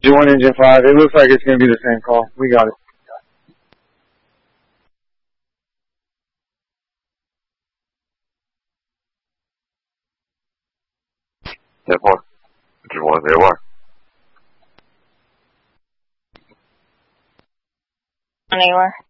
1 Engine 5. It looks like it's going to be the same call. We got it. Step 1. Engine 1, there you are. Anywhere.